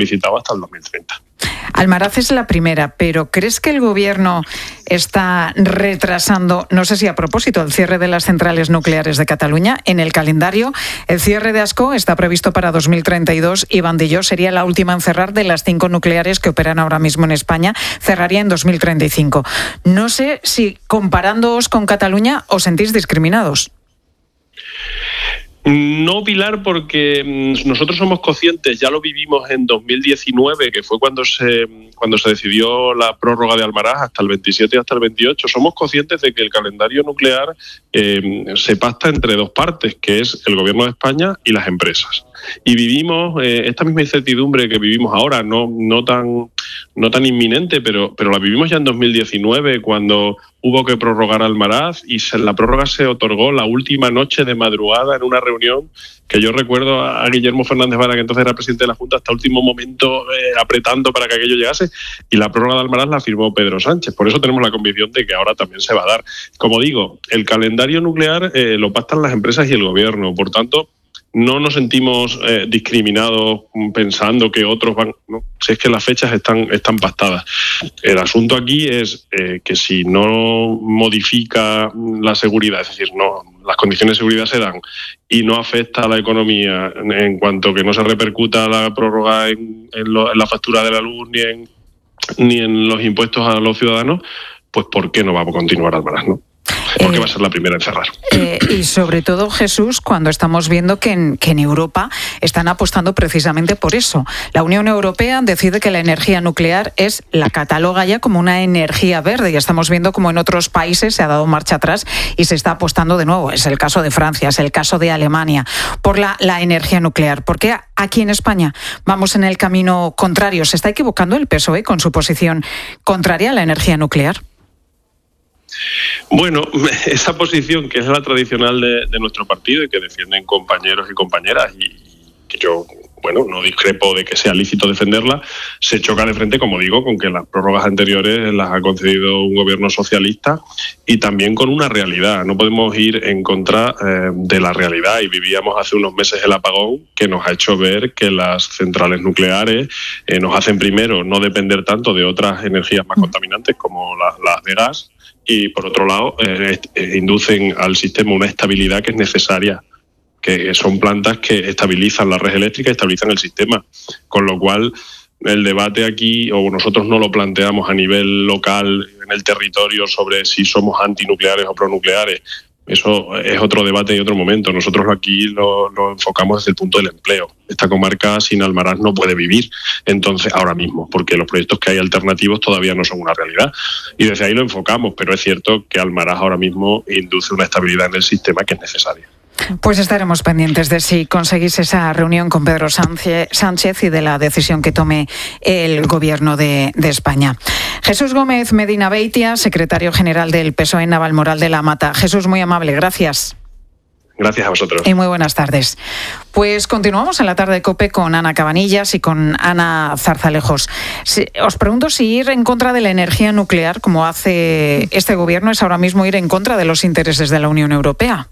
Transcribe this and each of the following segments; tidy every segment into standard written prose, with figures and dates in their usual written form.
solicitado hasta el 2030. Almaraz es la primera, pero ¿crees que el Gobierno está retrasando, no sé si a propósito, el cierre de las centrales nucleares de Cataluña? En el calendario, el cierre de Ascó está previsto para 2032 y Vandellós sería la última en cerrar de las 5 nucleares que operan ahora mismo en España. Cerraría en 2035. No sé si, comparándoos con Cataluña, os sentís discriminados. No, Pilar, porque nosotros somos conscientes, ya lo vivimos en 2019, que fue cuando se decidió la prórroga de Almaraz hasta el 27 y hasta el 28. Somos conscientes de que el calendario nuclear se pacta entre dos partes, que es el Gobierno de España y las empresas. Y vivimos esta misma incertidumbre que vivimos ahora, no tan inminente, pero la vivimos ya en 2019, cuando hubo que prorrogar Almaraz, y la prórroga se otorgó la última noche de madrugada en una reunión que yo recuerdo a Guillermo Fernández Vara, que entonces era presidente de la Junta, hasta último momento apretando para que aquello llegase, y la prórroga de Almaraz la firmó Pedro Sánchez. Por eso tenemos la convicción de que ahora también se va a dar. Como digo, el calendario nuclear lo pactan las empresas y el Gobierno, por tanto no nos sentimos discriminados pensando que otros van, ¿no? Si es que las fechas están pactadas. El asunto aquí es que si no modifica la seguridad, es decir, no, las condiciones de seguridad se dan y no afecta a la economía en cuanto que no se repercuta la prórroga en la factura de la luz ni en los impuestos a los ciudadanos, pues ¿por qué no vamos a continuar Almaraz, no? Porque va a ser la primera en cerrar. Y sobre todo, Jesús, cuando estamos viendo que en Europa están apostando precisamente por eso. La Unión Europea decide que la energía nuclear la cataloga ya como una energía verde, y estamos viendo como en otros países se ha dado marcha atrás y se está apostando de nuevo. Es el caso de Francia, es el caso de Alemania, por la energía nuclear. ¿Por qué aquí en España vamos en el camino contrario? ¿Se está equivocando el PSOE con su posición contraria a la energía nuclear? Bueno, esa posición que es la tradicional de nuestro partido y que defienden compañeros y compañeras, y que yo, no discrepo de que sea lícito defenderla, se choca de frente, como digo, con que las prórrogas anteriores las ha concedido un gobierno socialista, y también con una realidad. No podemos ir en contra de la realidad, y vivíamos hace unos meses el apagón que nos ha hecho ver que las centrales nucleares nos hacen, primero, no depender tanto de otras energías más contaminantes como las de gas, y por otro lado inducen al sistema una estabilidad que es necesaria, que son plantas que estabilizan la red eléctrica y estabilizan el sistema, con lo cual el debate aquí, o nosotros no lo planteamos a nivel local en el territorio sobre si somos antinucleares o pronucleares. Eso es otro debate y otro momento. Nosotros aquí lo enfocamos desde el punto del empleo. Esta comarca sin Almaraz no puede vivir, entonces, ahora mismo, porque los proyectos que hay alternativos todavía no son una realidad. Y desde ahí lo enfocamos, pero es cierto que Almaraz ahora mismo induce una estabilidad en el sistema que es necesaria. Pues estaremos pendientes de si conseguís esa reunión con Pedro Sánchez y de la decisión que tome el Gobierno de España. Jesús Gómez Medina Beitia, secretario general del PSOE en Navalmoral de la Mata. Jesús, muy amable, gracias. Gracias a vosotros. Y muy buenas tardes. Pues continuamos en la tarde de COPE con Ana Cabanillas y con Ana Zarzalejos. Os pregunto si ir en contra de la energía nuclear, como hace este Gobierno, es ahora mismo ir en contra de los intereses de la Unión Europea.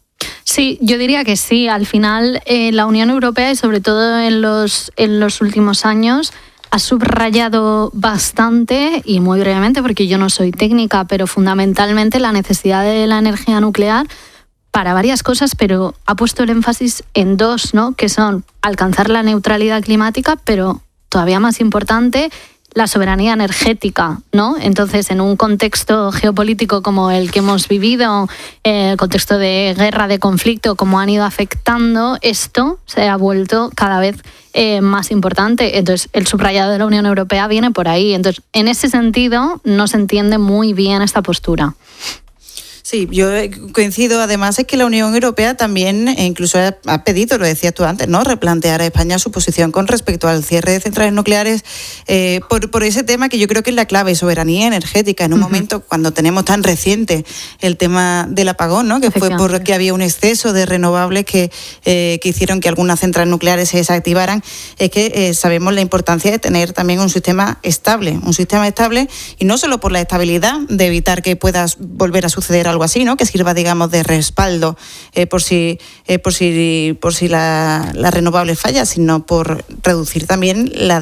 Sí, yo diría que sí. Al final, la Unión Europea, y sobre todo en los últimos años, ha subrayado bastante, y muy brevemente, porque yo no soy técnica, pero fundamentalmente la necesidad de la energía nuclear para varias cosas, pero ha puesto el énfasis en dos, ¿no? Que son alcanzar la neutralidad climática, pero todavía más importante, la soberanía energética, ¿no? Entonces, en un contexto geopolítico como el que hemos vivido, el contexto de guerra, de conflicto, como han ido afectando, esto se ha vuelto cada vez más importante. Entonces, el subrayado de la Unión Europea viene por ahí. Entonces, en ese sentido, no se entiende muy bien esta postura. Sí, yo coincido. Además es que la Unión Europea también incluso ha pedido, lo decías tú antes, ¿no?, replantear a España su posición con respecto al cierre de centrales nucleares por ese tema que yo creo que es la clave, soberanía energética, en un momento cuando tenemos tan reciente el tema del apagón, ¿no?, que fue porque había un exceso de renovables que hicieron que algunas centrales nucleares se desactivaran. Es que sabemos la importancia de tener también un sistema estable, y no solo por la estabilidad de evitar que pueda volver a suceder algo así, ¿no?, que sirva, digamos, de respaldo por si la renovable falla, sino por reducir también la